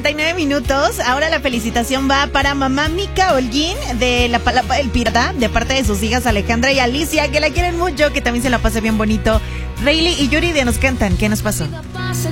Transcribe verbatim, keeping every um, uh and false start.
cuarenta y nueve minutos. Ahora la felicitación va para mamá Mica Holguín de La Palapa del Pirata, de parte de sus hijas Alejandra y Alicia, que la quieren mucho, que también se la pase bien bonito. Rayleigh y Yuridia nos cantan ¿Qué nos pasó?